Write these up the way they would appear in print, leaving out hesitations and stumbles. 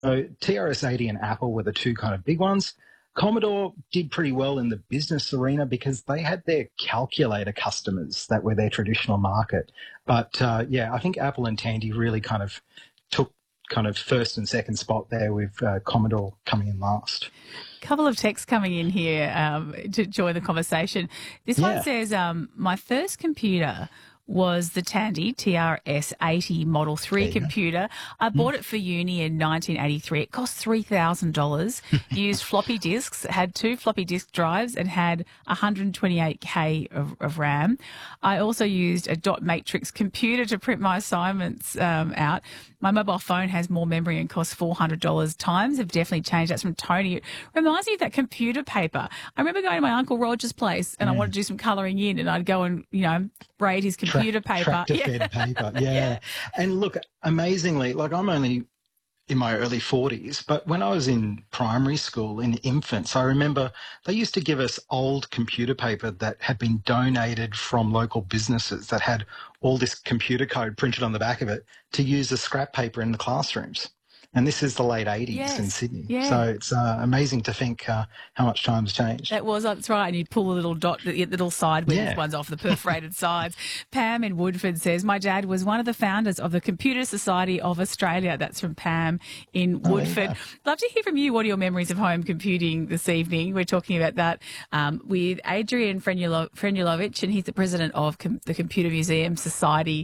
So TRS-80 and Apple were the two kind of big ones. Commodore did pretty well in the business arena because they had their calculator customers that were their traditional market. But I think Apple and Tandy really kind of took kind of first and second spot there with Commodore coming in last. Couple of texts coming in here to join the conversation. This one says, my first computer was the Tandy TRS-80 Model 3 computer. I bought it for uni in 1983. It cost $3,000. Used floppy disks, had 2 floppy disk drives and had 128K of RAM. I also used a dot matrix computer to print my assignments out. My mobile phone has more memory and costs $400. Times have definitely changed. That's from Tony. It reminds me of that computer paper. I remember going to my Uncle Roger's place and I wanted to do some colouring in, and I'd go and, braid his computer paper. Tractor-fed paper, yeah. And look, amazingly, like I'm only in my early 40s, but when I was in primary school, in infants, I remember they used to give us old computer paper that had been donated from local businesses that had all this computer code printed on the back of it to use as scrap paper in the classrooms. And this is the late 80s in Sydney. Yeah. So it's amazing to think how much time's changed. That's right. And you pull the little dot, the little side ones off, the perforated sides. Pam in Woodford says, my dad was one of the founders of the Computer Society of Australia. That's from Pam in Woodford. Love to hear from you. What are your memories of home computing this evening? We're talking about that with Adrian Frenulovich, and he's the president of the Computer Museum Society.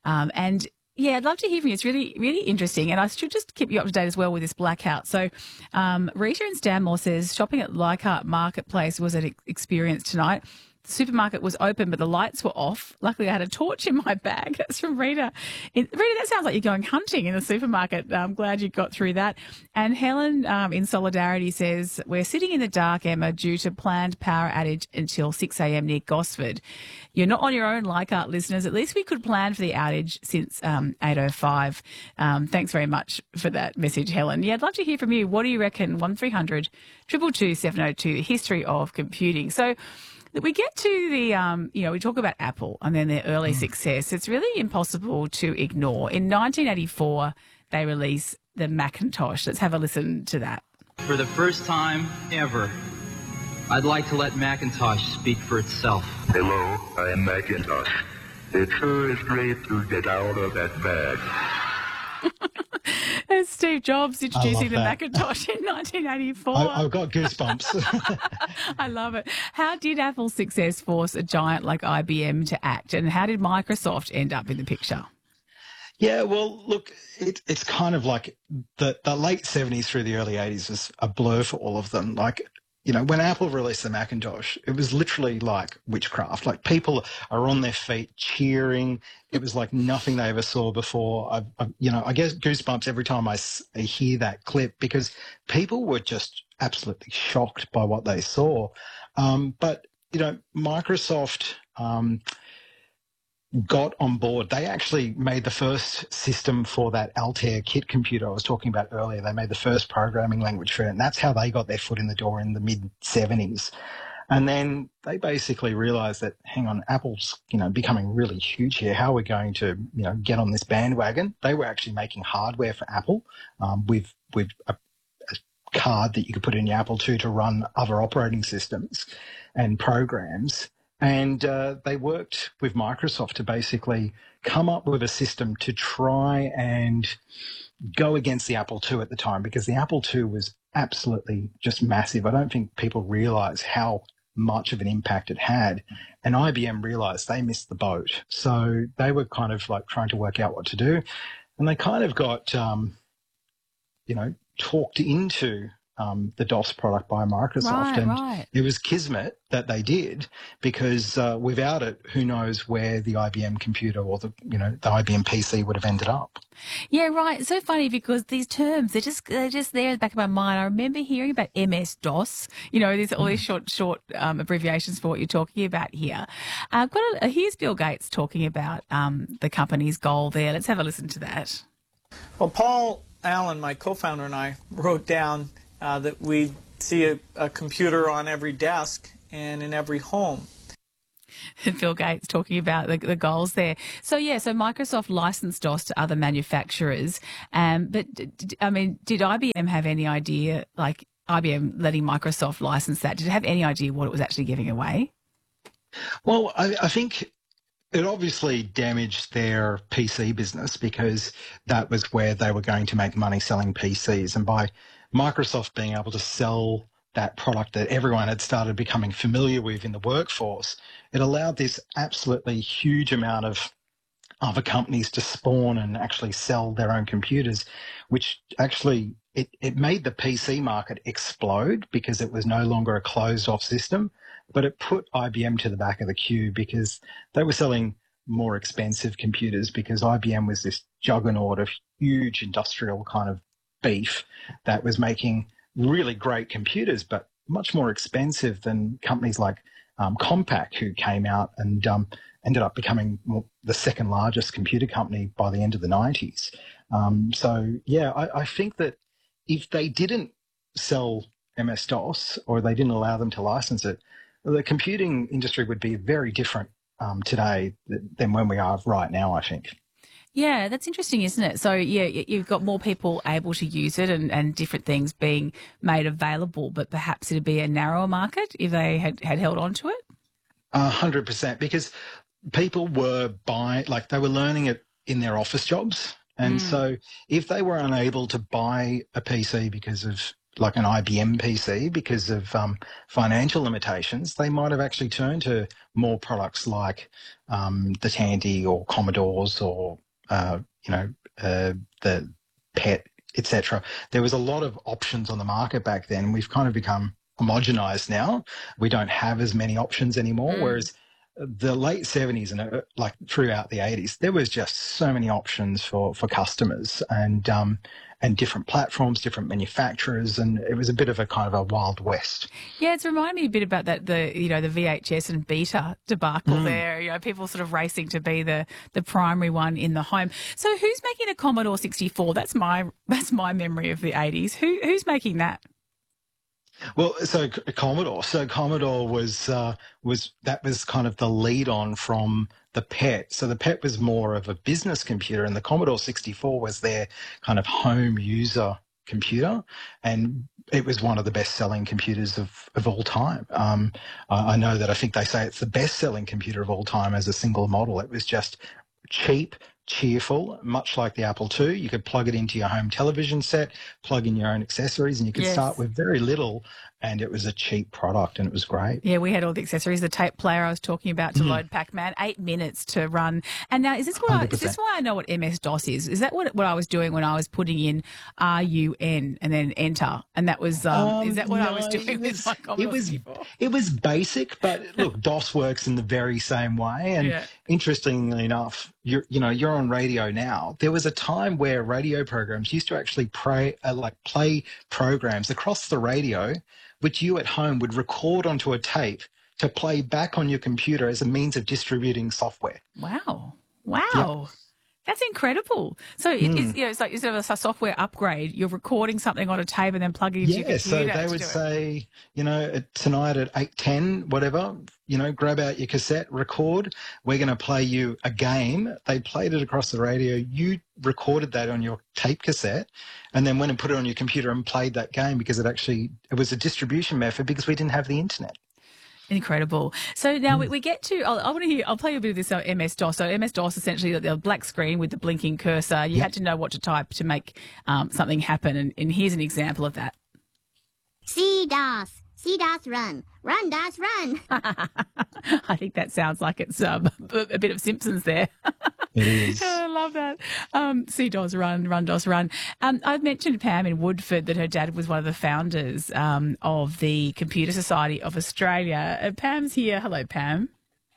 I'd love to hear from you. It's really, really interesting. And I should just keep you up to date as well with this blackout. So Rita in Stanmore says, shopping at Leichhardt Marketplace was an experience tonight. The supermarket was open, but the lights were off. Luckily, I had a torch in my bag. That's from Rita. Rita, that sounds like you're going hunting in the supermarket. I'm glad you got through that. And Helen in Solidarity says, we're sitting in the dark, Emma, due to planned power outage until 6 a.m. near Gosford. You're not on your own, Leichhardt listeners. At least we could plan for the outage since 8:05. Thanks very much for that message, Helen. Yeah, I'd love to hear from you. What do you reckon? 1300 222 702, history of computing. So we get to the, we talk about Apple and then their early success. It's really impossible to ignore. In 1984, they released the Macintosh. Let's have a listen to that. For the first time ever, I'd like to let Macintosh speak for itself. Hello, I am Macintosh. It sure is great to get out of that bag. There's Steve Jobs introducing the Macintosh in 1984. I've got goosebumps. I love it. How did Apple's success force a giant like IBM to act, and how did Microsoft end up in the picture? Yeah, well, look, it's kind of like the late 70s through the early 80s was a blur for all of them. Like, when Apple released the Macintosh, it was literally like witchcraft. Like people are on their feet cheering. It was like nothing they ever saw before. I get goosebumps every time I hear that clip because people were just absolutely shocked by what they saw. But Microsoft got on board. They actually made the first system for that Altair kit computer I was talking about earlier. They made the first programming language for it, and that's how they got their foot in the door in the mid-70s. And then they basically realized that, hang on, Apple's, becoming really huge here. How are we going to, get on this bandwagon? They were actually making hardware for Apple with a card that you could put in your Apple II to run other operating systems and programs. And they worked with Microsoft to basically come up with a system to try and go against the Apple II at the time, because the Apple II was absolutely just massive. I don't think people realize how much of an impact it had. And IBM realized they missed the boat. So they were kind of like trying to work out what to do. And they kind of got, talked into the DOS product by Microsoft. Right. It was kismet that they did, because without it, who knows where the IBM computer or the IBM PC would have ended up. Yeah, right. It's so funny because these terms, they're just there in the back of my mind. I remember hearing about MS-DOS, there's all these short abbreviations for what you're talking about here. Here's Bill Gates talking about the company's goal there. Let's have a listen to that. Well, Paul Allen, my co-founder, and I wrote down that we see a computer on every desk and in every home. Bill Gates talking about the goals there. So Microsoft licensed DOS to other manufacturers. But did IBM have any idea, like IBM letting Microsoft license that? Did it have any idea what it was actually giving away? Well, I think it obviously damaged their PC business because that was where they were going to make money selling PCs. And by Microsoft being able to sell that product that everyone had started becoming familiar with in the workforce, it allowed this absolutely huge amount of other companies to spawn and actually sell their own computers, which actually it made the PC market explode because it was no longer a closed-off system, but it put IBM to the back of the queue because they were selling more expensive computers because IBM was this juggernaut of huge industrial kind of beef that was making really great computers, but much more expensive than companies like Compaq, who came out and ended up becoming the second largest computer company by the end of the 90s. I think that if they didn't sell MS-DOS or they didn't allow them to license it, the computing industry would be very different today than when we are right now, I think. Yeah, that's interesting, isn't it? So, you've got more people able to use it and different things being made available, but perhaps it'd be a narrower market if they had held on to it? 100%, because people were they were learning it in their office jobs. And so if they were unable to buy a PC because of like an IBM PC because of financial limitations, they might have actually turned to more products like the Tandy or Commodores or the PET, etc. There was a lot of options on the market back then. We've kind of become homogenized now. We don't have as many options anymore, whereas the late 70s and like throughout the 80s, there was just so many options for customers and different platforms, different manufacturers, and it was a bit of a kind of a wild west. Yeah, it's reminded me a bit about the VHS and Beta debacle there. People sort of racing to be the primary one in the home. So who's making a Commodore 64? That's my memory of the 80s. Who's making that? Well, so Commodore was kind of the lead on from the PET. So the PET was more of a business computer, and the Commodore 64 was their kind of home user computer, and it was one of the best-selling computers of all time. I know that I think they say it's the best-selling computer of all time as a single model. It was just cheap, cheerful, much like the Apple II. You could plug it into your home television set, plug in your own accessories, and you could start with very little, and it was a cheap product, and it was great. Yeah, we had all the accessories, the tape player I was talking about to load Pac-Man, 8 minutes to run. And now, is this why I know what MS-DOS is? Is that what I was doing when I was putting in RUN and then enter? And that was, is that what I was doing with my Commodore 64? It was basic, but look, DOS works in the very same way. And interestingly enough, you're on radio now. There was a time where radio programs used to actually play programs across the radio, which you at home would record onto a tape to play back on your computer as a means of distributing software. Wow. Yep. That's incredible. So it's like instead of a software upgrade, you're recording something on a tape and then plugging it into your computer. Yeah, so they would say, tonight at 8:10, whatever, grab out your cassette, record. We're going to play you a game. They played it across the radio. You recorded that on your tape cassette and then went and put it on your computer and played that game because it was a distribution method because we didn't have the internet. Incredible. So now we get to, I'll play you a bit of this MS-DOS. So MS-DOS, essentially the black screen with the blinking cursor. You had to know what to type to make something happen. And here's an example of that. C-DOS. C-DOS run. Run, DOS, run. I think that sounds like it's a bit of Simpsons there. It is. I love that. C-DOS run, run, DOS run. I've mentioned Pam in Woodford that her dad was one of the founders of the Computer Society of Australia. Pam's here. Hello, Pam.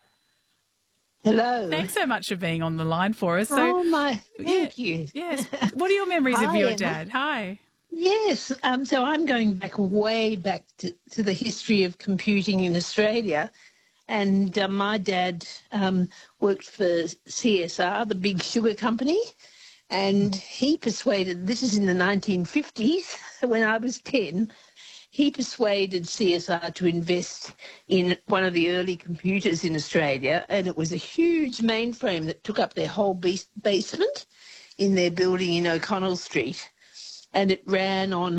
Hello. Thanks so much for being on the line for us. Thank you. Yes. What are your memories of your dad? Hi. Yes. So I'm going way back to the history of computing in Australia. And my dad worked for CSR, the big sugar company, and he persuaded, this is in the 1950s, when I was 10, he persuaded CSR to invest in one of the early computers in Australia, and it was a huge mainframe that took up their whole basement in their building in O'Connell Street, and it ran on